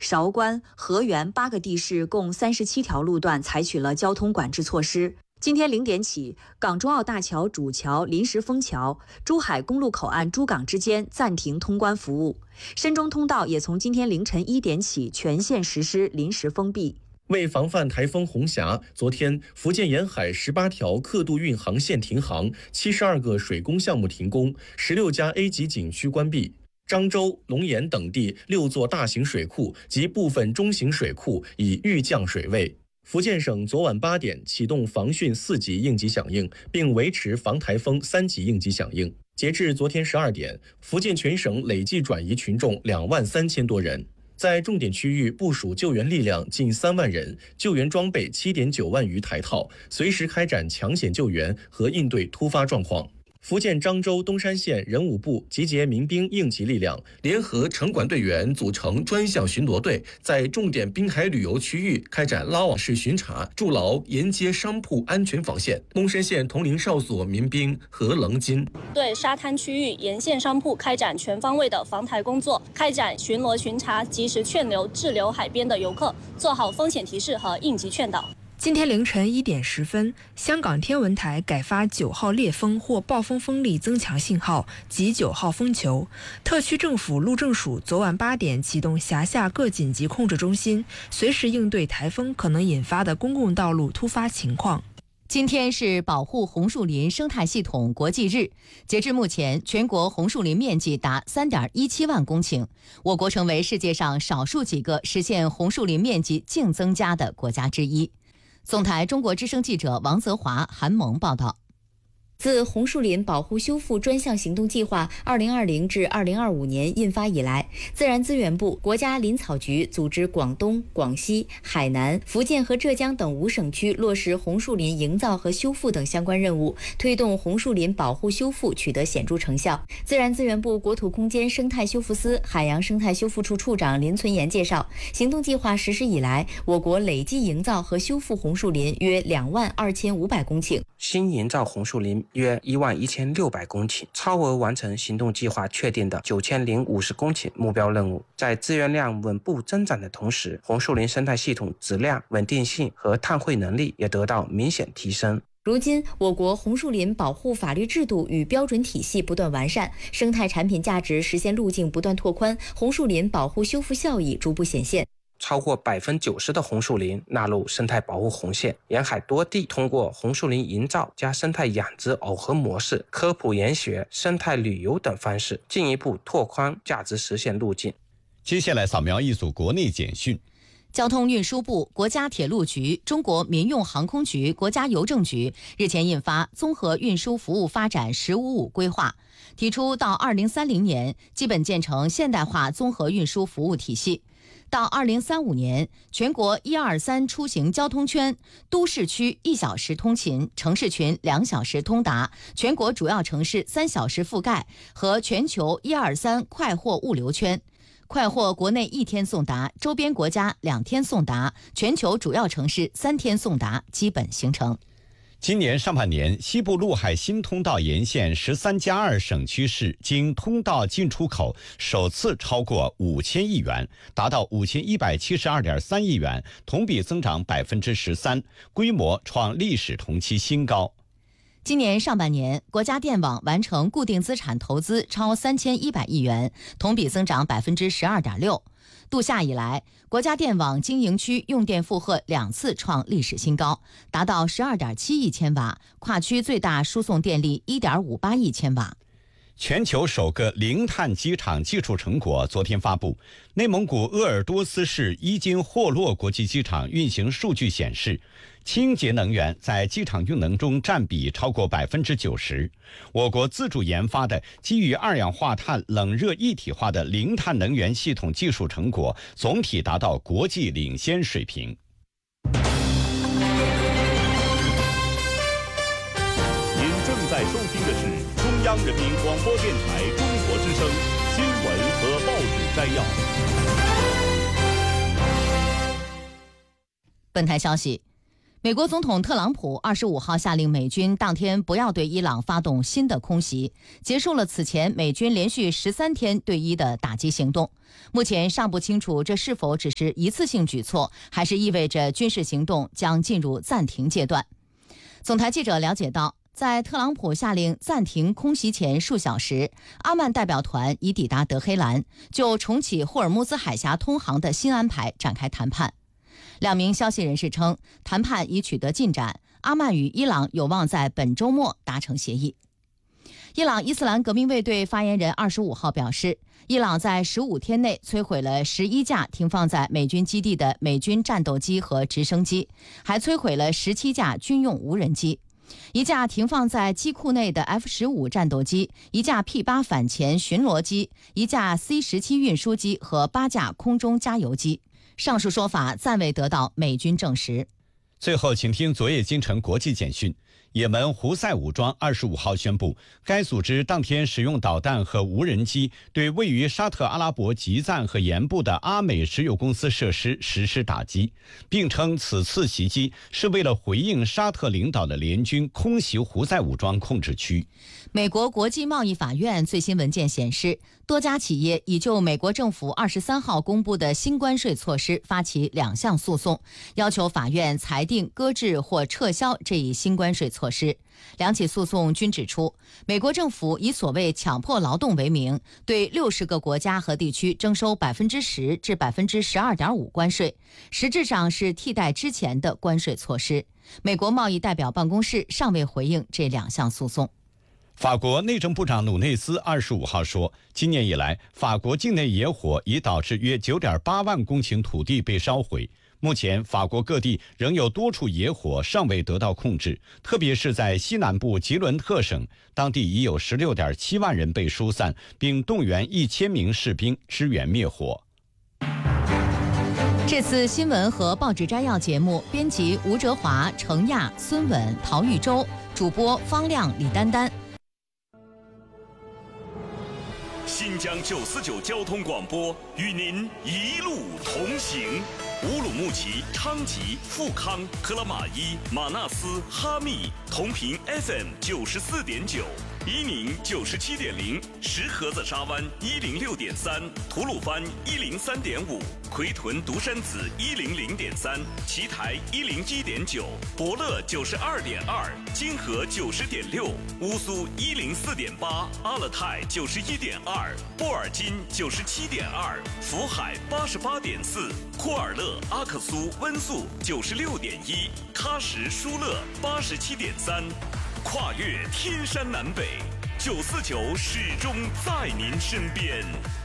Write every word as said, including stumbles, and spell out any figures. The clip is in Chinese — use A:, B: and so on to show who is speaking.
A: 韶关、河源八个地市共三十七条路段采取了交通管制措施。今天零点起，港珠澳大桥主桥临时封桥，珠海公路口岸珠港之间暂停通关服务。深中通道也从今天凌晨一点起全线实施临时封闭。
B: 为防范台风红霞，昨天福建沿海十八条客渡运航线停航，七十二个水工项目停工，十六家 A 级景区关闭。漳州、龙岩等地六座大型水库及部分中型水库已预降水位。福建省昨晚八点启动防汛四级应急响应，并维持防台风三级应急响应。截至昨天十二点，福建全省累计转移群众两万三千多人，在重点区域部署救援力量近三万人，救援装备七点九万余台套，随时开展抢险救援和应对突发状况。福建漳州东山县人武部集结民兵应急力量，联合城管队员组成专项巡逻队，在重点滨海旅游区域开展拉网式巡查，筑牢沿街商铺安全防线。东山县铜陵哨所民兵何棱金
C: 对沙滩区域沿线商铺开展全方位的防台工作，开展巡逻巡查，及时劝留滞留海边的游客，做好风险提示和应急劝导。
D: 今天凌晨一点十分，香港天文台改发九号烈风或暴风风力增强信号及九号风球。特区政府路政署昨晚八点启动辖下各紧急控制中心，随时应对台风可能引发的公共道路突发情况。
E: 今天是保护红树林生态系统国际日，截至目前，全国红树林面积达 三点一七万公顷，我国成为世界上少数几个实现红树林面积净增加的国家之一。总台中国之声记者王泽华、韩萌报道。
F: 自红树林保护修复专项行动计划二零二零至二零二五年印发以来，自然资源部、国家林草局组织广东、广西、海南、福建和浙江等五省区落实红树林营造和修复等相关任务，推动红树林保护修复取得显著成效。自然资源部国土空间生态修复司海洋生态修复处处长林存言介绍，行动计划实施以来，我国累计营造和修复红树林约两万二千五百公顷，
G: 新营造红树林约一万一千六百公顷，超额完成行动计划确定的九千零五十公顷目标任务。在资源量稳步增长的同时，红树林生态系统质量、稳定性和碳汇能力也得到明显提升。
F: 如今，我国红树林保护法律制度与标准体系不断完善，生态产品价值实现路径不断拓宽，红树林保护修复效益逐步显现。
G: 超过百分之九十的红树林纳入生态保护红线，沿海多地通过红树林营造加生态养殖耦合模式、科普研学、生态旅游等方式，进一步拓宽价值实现路径。
H: 接下来扫描一组国内简讯。
E: 交通运输部、国家铁路局、中国民用航空局、国家邮政局日前印发《综合运输服务发展“十五五”规划》，提出到二零三零年基本建成现代化综合运输服务体系。到二零三五年，全国一二三出行交通圈，都市区一小时通勤，城市群两小时通达，全国主要城市三小时覆盖和全球一二三快货物流圈，快货国内一天送达，周边国家两天送达，全球主要城市三天送达基本形成。
H: 今年上半年，西部陆海新通道沿线十三加二省区市经通道进出口首次超过五千亿元，达到五千一百七十二点三亿元，同比增长百分之十三，规模创历史同期新高。
E: 今年上半年，国家电网完成固定资产投资超三千一百亿元，同比增长百分之十二点六。度夏以来，国家电网经营区用电负荷两次创历史新高，达到十二点七亿千瓦，跨区最大输送电力一点五八亿千瓦。
H: 全球首个零碳机场技术成果昨天发布。内蒙古鄂尔多斯市伊金霍洛国际机场运行数据显示，清洁能源在机场用能中占比超过百分之九十。我国自主研发的基于二氧化碳冷热一体化的零碳能源系统技术成果总体达到国际领先水平。
I: 您正在收听的是中央人民广播电台中国之声新闻和报纸摘要。
E: 本台消息， 美国总统特朗普二十五号下令美军当天不要对伊朗发动新的空袭，结束了此前美军连续十三天对伊的打击行动。目前尚不清楚这是否只是一次性举措，还是意味着军事行动将进入暂停阶段。总台记者了解到，在特朗普下令暂停空袭前数小时，阿曼代表团已抵达德黑兰，就重启霍尔木兹海峡通航的新安排展开谈判。两名消息人士称，谈判已取得进展，阿曼与伊朗有望在本周末达成协议。伊朗伊斯兰革命卫队发言人二十五号表示，伊朗在十五天内摧毁了十一架停放在美军基地的美军战斗机和直升机，还摧毁了十七架军用无人机。一架停放在机库内的 F 十五 战斗机，一架 P 八 反潜巡逻机，一架 C 十七 运输机和八架空中加油机。上述说法暂未得到美军证实。
H: 最后，请听昨夜今晨国际简讯。也门胡塞武装二十五号宣布，该组织当天使用导弹和无人机对位于沙特阿拉伯吉赞和盐部的阿美石油公司设施实施打击，并称此次袭击是为了回应沙特领导的联军空袭胡塞武装控制区。
E: 美国国际贸易法院最新文件显示，多家企业已就美国政府二十三号公布的新关税措施发起两项诉讼，要求法院裁定搁置或撤销这一新关税措施。两起诉讼均指出，美国政府以所谓强迫劳动为名，对六十个国家和地区征收百分之十至百分之十二点五关税，实质上是替代之前的关税措施。美国贸易代表办公室尚未回应这两项诉讼。
H: 法国内政部长努内斯二十五号说，今年以来，法国境内野火已导致约九点八万公顷土地被烧毁。目前，法国各地仍有多处野火尚未得到控制，特别是在西南部吉伦特省，当地已有十六点七万人被疏散，并动员一千名士兵支援灭火。
E: 这次新闻和报纸摘要节目，编辑吴哲华、程亚、孙稳、陶玉洲，主播方亮、李丹丹。
I: 新疆九四九交通广播与您一路同行。乌鲁木齐、昌吉、富康、克拉玛依、马纳斯、哈密同频 F M 九十四点九，伊宁九十七点零，石河子沙湾一零六点三，吐鲁番一零三点五，奎屯独山子一零零点三，奇台一零一点九，博乐九十二点二，金河九十点六，乌苏一零四点八，阿勒泰九十一点二，布尔津九十七点二，福海八十八点四，库尔勒、阿克苏、温宿九十六点一，喀什、舒勒八十七点三，跨越天山南北，九四九始终在您身边。